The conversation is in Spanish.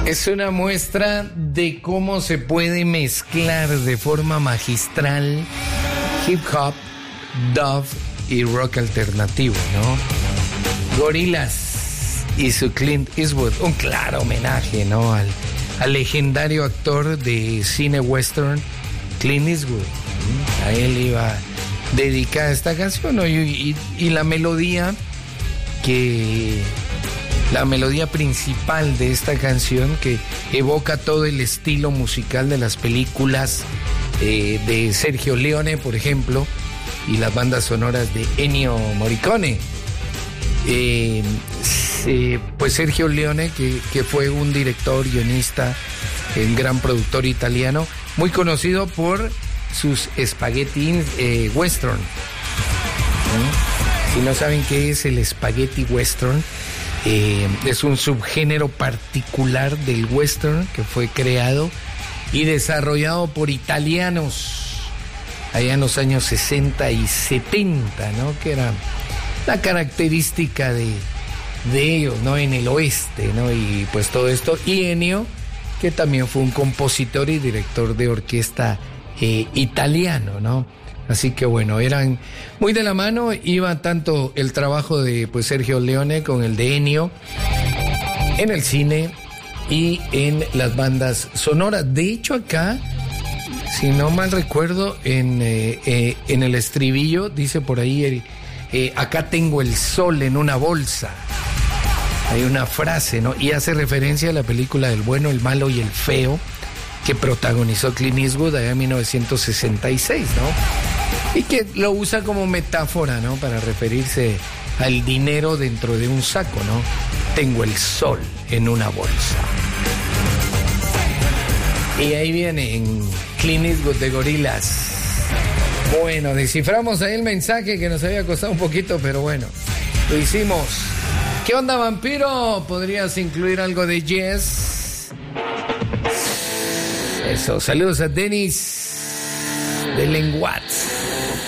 Es una muestra de cómo se puede mezclar de forma magistral hip hop, dub y rock alternativo, ¿no? Gorillaz y su Clint Eastwood, un claro homenaje, ¿no? Al legendario actor de cine western Clint Eastwood. A él iba dedicada esta canción, ¿no? Y la melodía principal de esta canción, que evoca todo el estilo musical de las películas de Sergio Leone, por ejemplo, y las bandas sonoras de Ennio Morricone. Pues Sergio Leone, que fue un director, guionista, un gran productor italiano, muy conocido por sus spaghetti western. Si no saben qué es el spaghetti western, es un subgénero particular del western que fue creado y desarrollado por italianos allá en los años 60 y 70, ¿no? Que era la característica de ellos, ¿no? En el oeste, ¿no? Y pues todo esto. Y Ennio, que también fue un compositor y director de orquesta italiano, ¿no? Así que bueno, eran muy de la mano, iba tanto el trabajo de pues Sergio Leone con el de Ennio en el cine y en las bandas sonoras. De hecho, acá, si no mal recuerdo, en el estribillo dice por ahí, acá tengo el sol en una bolsa. Hay una frase, ¿no? Y hace referencia a la película del bueno, el malo y el feo, que protagonizó Clint Eastwood allá en 1966, ¿no? Y que lo usa como metáfora, ¿no? Para referirse al dinero dentro de un saco, ¿no? Tengo el sol en una bolsa. Y ahí viene en Clint Eastwood de Gorillaz. Bueno, desciframos ahí el mensaje que nos había costado un poquito, pero bueno, lo hicimos. ¿Qué onda, vampiro? ¿Podrías incluir algo de Yes? Eso, saludos a Dennis de Lenguats.